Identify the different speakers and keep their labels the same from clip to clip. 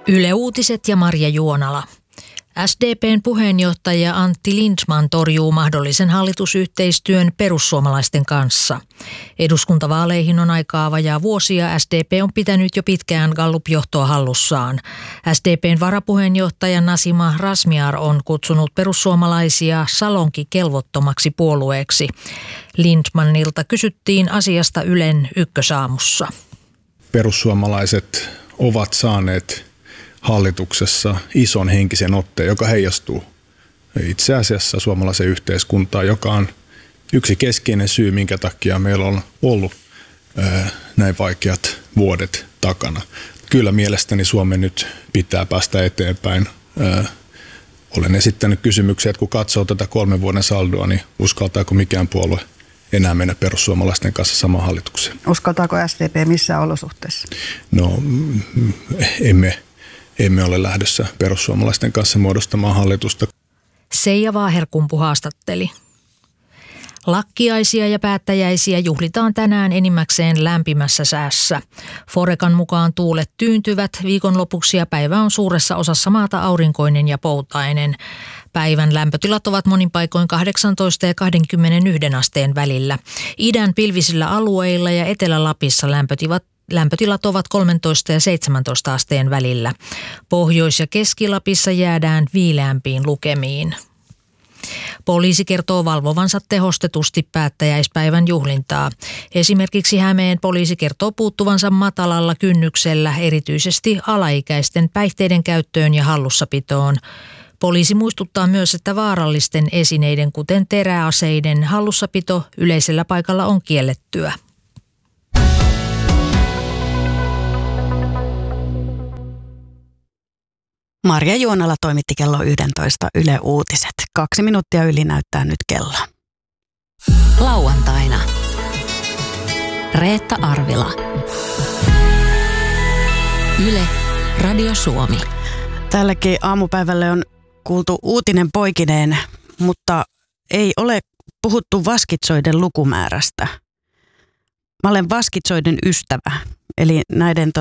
Speaker 1: Yle Uutiset ja Marja Juonala. SDP:n puheenjohtaja Antti Lindtman torjuu mahdollisen hallitusyhteistyön perussuomalaisten kanssa. Eduskuntavaaleihin on aikaa vajaa vuosi ja SDP on pitänyt jo pitkään Gallup-johtoa hallussaan. SDP:n varapuheenjohtaja Nasima Razmyar on kutsunut perussuomalaisia salonkikelvottomaksi puolueeksi. Lindtmanilta kysyttiin asiasta Ylen Ykkösaamussa.
Speaker 2: Perussuomalaiset ovat saaneet hallituksessa ison henkisen otteen, joka heijastuu itse asiassa suomalaiseen yhteiskuntaan, joka on yksi keskeinen syy, minkä takia meillä on ollut näin vaikeat vuodet takana. Kyllä mielestäni Suomen nyt pitää päästä eteenpäin. Olen esittänyt kysymyksiä, että kun katsoo tätä 3 vuoden saldoa, niin uskaltaako mikään puolue enää mennä perussuomalaisten kanssa samaan hallitukseen?
Speaker 3: Uskaltaako SDP missään olosuhteissa?
Speaker 2: No, emme ole lähdössä perussuomalaisten kanssa muodostamaan hallitusta.
Speaker 1: Seija Vaaherkumpu haastatteli. Lakkiaisia ja päättäjäisiä juhlitaan tänään enimmäkseen lämpimässä säässä. Forecan mukaan tuulet tyyntyvät viikonlopuksi ja päivä on suuressa osassa maata aurinkoinen ja poutainen. Päivän lämpötilat ovat monin paikoin 18 ja 21 asteen välillä. Idän pilvisillä alueilla ja Etelä-Lapissa lämpötilat ovat 13 ja 17 asteen välillä. Pohjois- ja Keski-Lapissa jäädään viileämpiin lukemiin. Poliisi kertoo valvovansa tehostetusti päättäjäispäivän juhlintaa. Esimerkiksi Hämeen poliisi kertoo puuttuvansa matalalla kynnyksellä erityisesti alaikäisten päihteiden käyttöön ja hallussapitoon. Poliisi muistuttaa myös, että vaarallisten esineiden, kuten teräaseiden, hallussapito yleisellä paikalla on kiellettyä.
Speaker 3: Marja Juonala toimitti kello 11 Yle Uutiset. 2 minuuttia yli näyttää nyt kello.
Speaker 4: Lauantaina. Reetta Arvila. Yle Radio Suomi.
Speaker 3: Tälläkin aamupäivälle on kuultu uutinen poikineen, mutta ei ole puhuttu vaskitsoiden lukumäärästä. Mä olen vaskitsoiden ystävä, eli näiden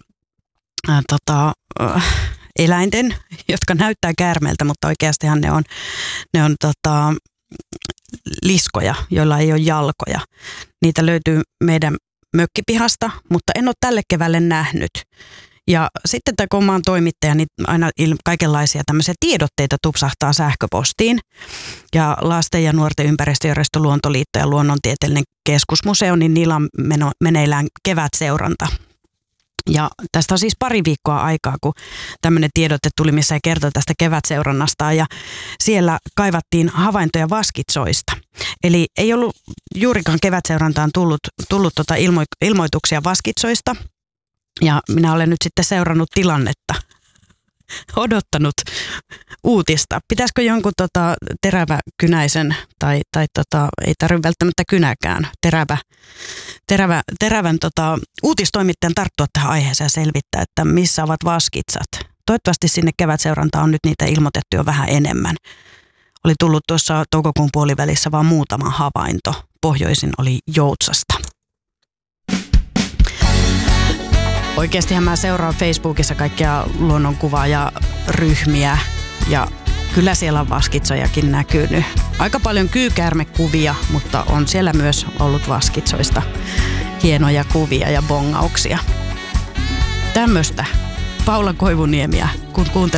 Speaker 3: eläinten, jotka näyttää käärmeeltä, mutta oikeastihan ne on liskoja, joilla ei ole jalkoja. Niitä löytyy meidän mökkipihasta, mutta en ole tälle keväälle nähnyt. Ja sitten kun mä oon toimittaja, niin aina kaikenlaisia tämmöisiä tiedotteita tupsahtaa sähköpostiin. Ja Lasten ja nuorten ympäristöjärjestö Luontoliitto ja Luonnontieteellinen keskusmuseo, niin niillä on meneillään kevätseuranta. Ja tästä on siis pari viikkoa aikaa, kun tämmöinen tiedote tuli, missä kertoi tästä kevätseurannasta. Ja siellä kaivattiin havaintoja vaskitsoista. Eli ei ollut juurikaan kevätseurantaan tullut ilmoituksia vaskitsoista. Ja minä olen nyt sitten seurannut tilannetta, odottanut uutista. Pitäisikö jonkun teräväkynäisen tai ei tarvitse välttämättä kynäkään, terävän uutistoimittajan tarttua tähän aiheeseen ja selvittää, että missä ovat vaskitsat. Toivottavasti sinne kevätseurantaan on nyt niitä ilmoitettu jo vähän enemmän. Oli tullut tuossa toukokuun puolivälissä vaan muutama havainto. Pohjoisin oli Joutsasta. Oikeastihan mä seuraan Facebookissa kaikkia luonnonkuvaajryhmiä ja kyllä siellä on vaskitsojakin näkynyt. Aika paljon kyykäärmekuvia, mutta on siellä myös ollut vaskitsoista hienoja kuvia ja bongauksia. Tämmöistä Paula Koivuniemiä, kun kuuntelet